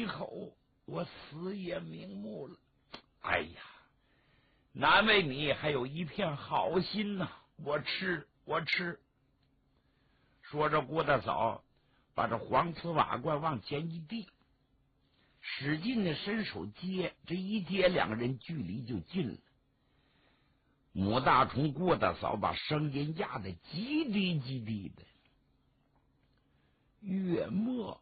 一口，我死也瞑目了。哎呀，难为你还有一片好心呐！我吃。说着，郭大嫂把这黄瓷瓦罐往前一递，使劲的伸手接，这一接，两个人距离就近了。母大虫郭大嫂把声音压得极低的，月末，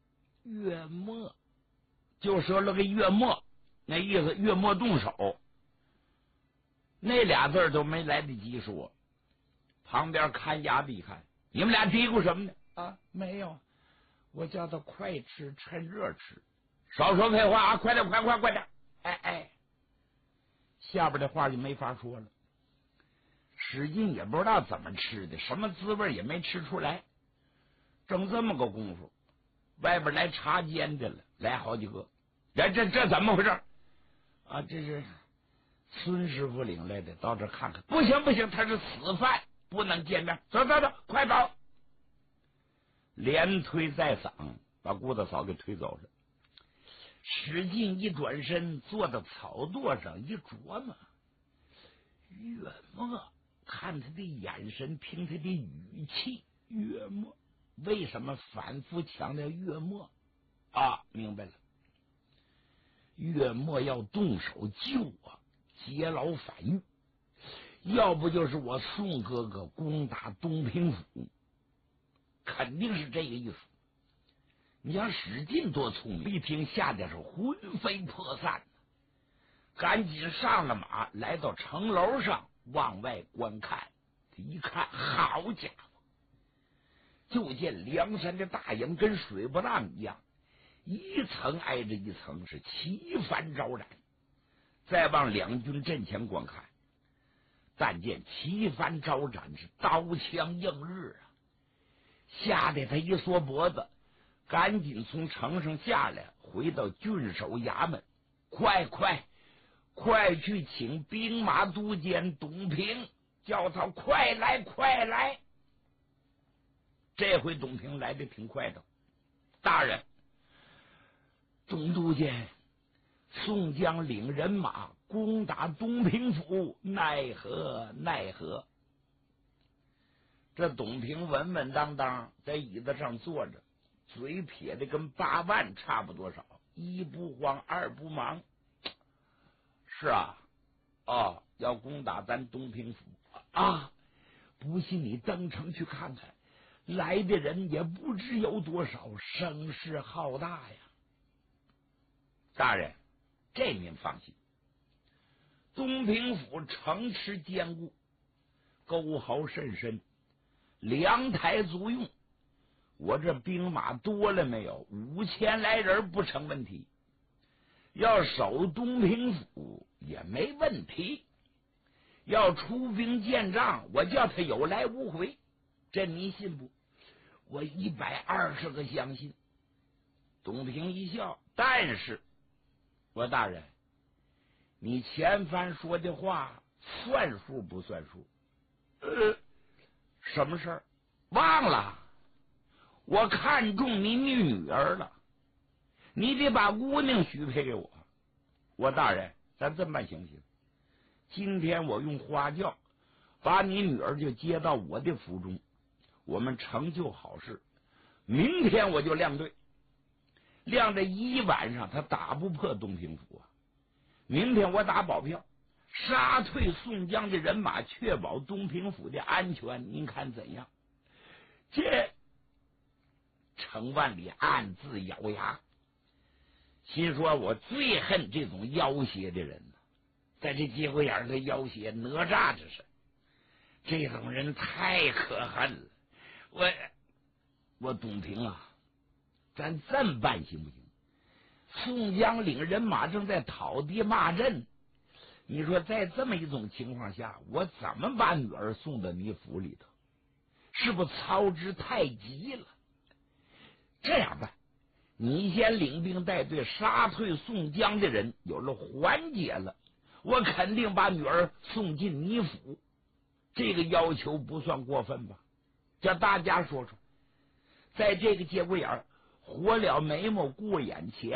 就说了个月末，那意思月末动手。那俩字都没来得及说，旁边看衙的一看，你们俩嘀咕什么呢？啊，没有，我叫他快吃，趁热吃。少说废话啊！快点！哎，下边的话就没法说了。使劲也不知道怎么吃的，什么滋味也没吃出来。正这么个功夫，外边来查监的了，来好几个。这怎么回事啊？这是孙师傅领来的，到这看看。不行，他是死犯，不能见面。走，快走！连推带搡，把郭大嫂给推走了。使劲一转身，坐到草垛上一琢磨，月末，看他的眼神，听他的语气，月末为什么反复强调月末啊？明白了，月末要动手救我，劫牢反狱，要不就是我宋哥哥攻打东平府，肯定是这个意思。你想使劲多聪明，一听吓得是魂飞魄散，赶紧上了马，来到城楼上往外观看。他一看，好家伙，就见梁山的大营跟水波浪一样，一层挨着一层，是旗帆招展。再往两军阵前观看，但见旗帆招展，是刀枪映日啊！吓得他一缩脖子，赶紧从城上下来，回到郡守衙门，快去请兵马都监董平，叫他快来！这回董平来的挺快的。大人，董督监，宋江领人马攻打东平府，奈何？这董平稳稳当当在椅子上坐着，嘴撇的跟8万差不多少，一不慌二不忙。是啊，要攻打咱东平府啊！不信你登城去看看，来的人也不知有多少，声势浩大呀！大人，这您放心，东平府城池坚固，沟壕甚深，粮台足用。我这兵马多了没有？5000来人不成问题。要守东平府也没问题。要出兵见仗，我叫他有来无回。这你信不？我120个相信。董平一笑，但是我大人，你前番说的话算数不算数？什么事儿？忘了？我看中你女儿了，你得把姑娘许配给我。我大人，咱这么办行不行？今天我用花轿把你女儿就接到我的府中，我们成就好事。明天我就亮队，亮这一晚上他打不破东平府啊。明天我打保票，杀退宋江的人马，确保东平府的安全。您看怎样？这程万里暗自咬牙，心说我最恨这种要挟的人，在这节骨眼的要挟哪吒，这种人太可恨了。我董平啊，咱这么办行不行？宋江领人马正在讨敌骂阵，你说在这么一种情况下，我怎么把女儿送到你府里头？是不是操之太急了？这样办，你先领兵带队杀退宋江的人，有了缓解了，我肯定把女儿送进你府。这个要求不算过分吧？叫大家说说，在这个节骨眼火燎眉毛过眼前。